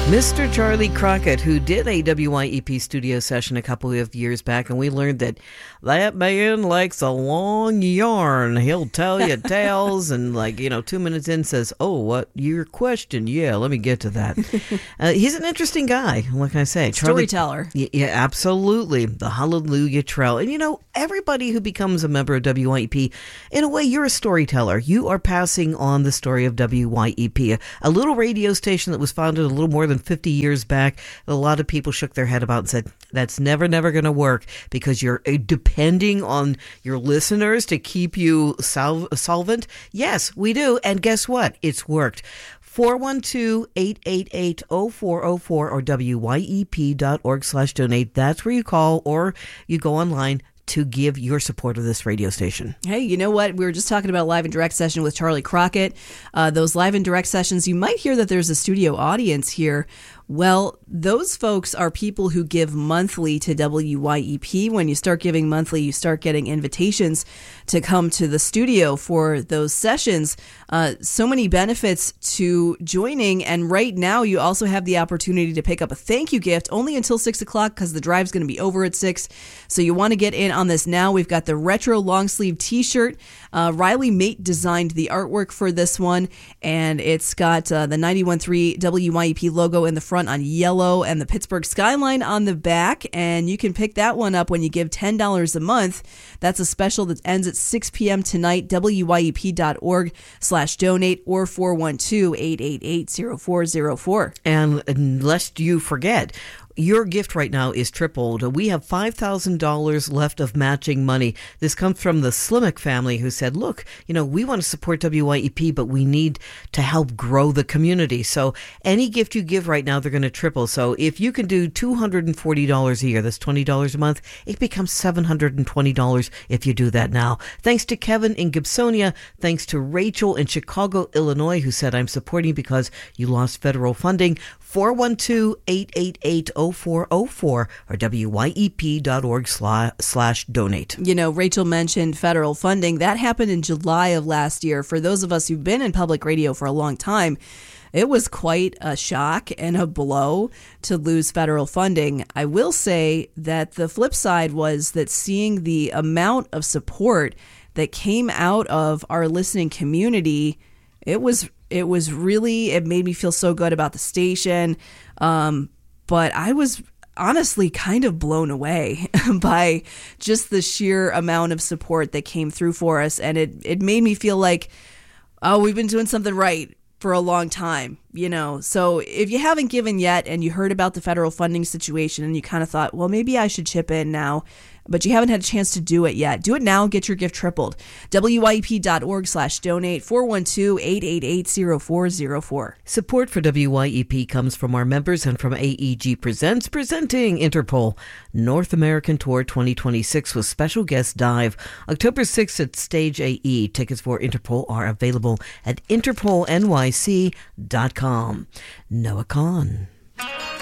Mr. Charlie Crockett, who did a WYEP studio session a couple of years back, and we learned that man likes a long yarn. He'll tell you tales and 2 minutes in says, oh, what, your question? Yeah, let me get to that. He's an interesting guy, like I say. Storyteller. Yeah, absolutely. The Hallelujah Trail. And everybody who becomes a member of WYEP, in a way, you're a storyteller. You are passing on the story of WYEP, a little radio station that was founded a little more than 50 years back. A lot of people shook their head about and said, that's never going to work because you're depending on your listeners to keep you solvent. Yes, we do. And guess what? It's worked. 412-888-0404 or wyep.org/donate. That's where you call or you go online to give your support of this radio station. Hey, you know what? We were just talking about live and direct session with Charlie Crockett. Those live and direct sessions, you might hear that there's a studio audience here. Well, those folks are people who give monthly to WYEP. When you start giving monthly, you start getting invitations to come to the studio for those sessions. So many benefits to joining. And right now, you also have the opportunity to pick up a thank you gift only until 6 o'clock because the drive's going to be over at 6. So you want to get in on this now. We've got the retro long sleeve t-shirt. Riley Mate designed the artwork for this one, and it's got the 91.3 WYEP logo in the front on yellow and the Pittsburgh skyline on the back, and you can pick that one up when you give $10 a month. That's a special that ends at 6 p.m. tonight, wyep.org/donate or 412-888-0404. And lest you forget, your gift right now is tripled. We have $5,000 left of matching money. This comes from the Slimmick family who said, look, we want to support WYEP, but we need to help grow the community. So any gift you give right now, they're going to triple. So if you can do $240 a year, that's $20 a month, it becomes $720 if you do that now. Thanks to Kevin in Gibsonia. Thanks to Rachel in Chicago, Illinois, who said, I'm supporting because you lost federal funding. 412-888-0404 or wyep.org/donate. Rachel mentioned federal funding. That happened in July of last year. For those of us who've been in public radio for a long time, it was quite a shock and a blow to lose federal funding. I will say that the flip side was that seeing the amount of support that came out of our listening community, it made me feel so good about the station. But I was honestly kind of blown away by just the sheer amount of support that came through for us. And it made me feel like, oh, we've been doing something right for a long time, So if you haven't given yet and you heard about the federal funding situation and you kind of thought, well, maybe I should chip in now, but you haven't had a chance to do it yet, do it now. Get your gift tripled. wyep.org/donate, 412-888-0404. Support for WYEP comes from our members and from AEG presenting Interpol North American Tour 2026 with special guest Dive. October 6th at Stage AE. Tickets for Interpol are available at interpolnyc.com. Noah Kahn.